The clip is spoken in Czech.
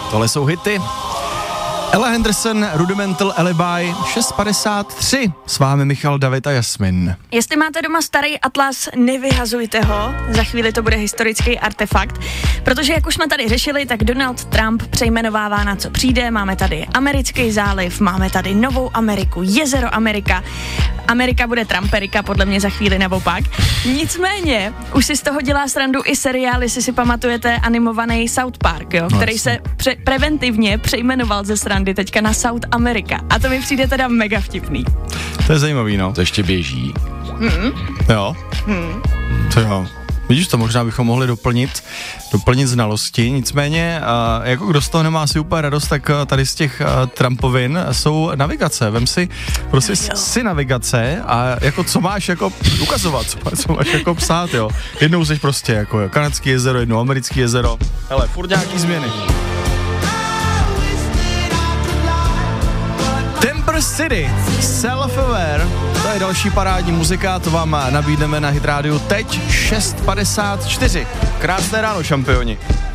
Tohle jsou hity. Ella Henderson, Rudimental Alibi, 6:53. S vámi Michal, David a Jasmin. Jestli máte doma starý atlas, nevyhazujte ho. Za chvíli to bude historický artefakt. Protože jak už jsme tady řešili, tak Donald Trump přejmenovává na co přijde. Máme tady americký záliv, máme tady Novou Ameriku, jezero Amerika. Amerika bude Trumperika, podle mě za chvíli naopak. Nicméně, už si z toho dělá srandu i seriál, jestli si pamatujete animovaný South Park, jo, který se preventivně přejmenoval ze srandy teďka na South America. A to mi přijde teda mega vtipný. To je zajímavý, no. To ještě běží. Jo. To jo. Vidíš, to možná bychom mohli doplnit znalosti, nicméně, jako kdo z toho nemá si úplně radost, tak tady z těch Trumpovin jsou navigace. Vem si prostě si navigace a jako co máš jako ukazovat, co máš jako psát, jo. Jednou jsi prostě jako kanadský jezero, jednou americký jezero, hele, furt nějaký změny. Temper City, Self-Aware, to je další parádní muzika, to vám nabídneme na Hit Radio teď 6:54. Krásné ráno, šampioni.